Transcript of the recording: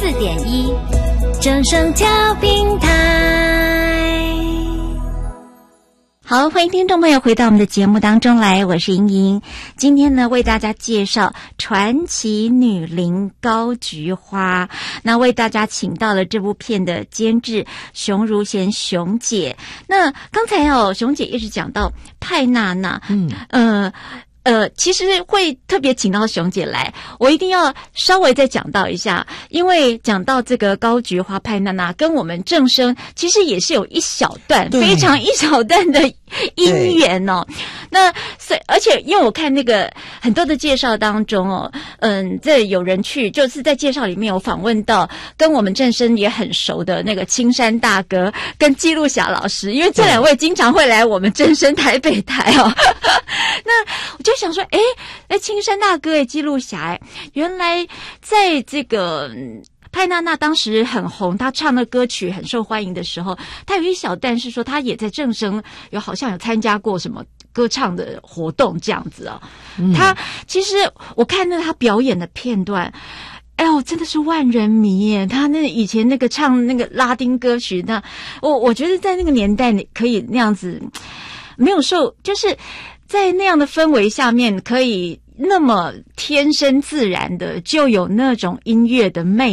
94.1正声调频台。 好，欢迎听众朋友回到我们的节目当中来，我是莹莹。今天呢，为大家介绍传奇女伶高菊花。那为大家请到了这部片的监制熊如贤熊姐。那刚才熊姐一直讲到派娜娜，其实会特别请到熊姐来，我一定要稍微再讲到一下，因为讲到这个高菊花派娜娜跟我们正声其实也是有一小段非常一小段的姻缘哦。那而且因为我看那个很多的介绍当中这有人去就是在介绍里面有访问到跟我们正声也很熟的那个青山大哥跟纪录侠老师，因为这两位经常会来我们正声台北台哦。那我就想说，青山大哥纪录侠原来在这个派娜娜当时很红，她唱的歌曲很受欢迎的时候，她有一小段是说她也在正声好像有参加过什么歌唱的活动这样子哦。她其实我看到她表演的片段，真的是万人迷耶！他那以前那个唱那个拉丁歌曲，那我觉得在那个年代你可以那样子，没有受，就是在那样的氛围下面可以那么天生自然的就有那种音乐的魅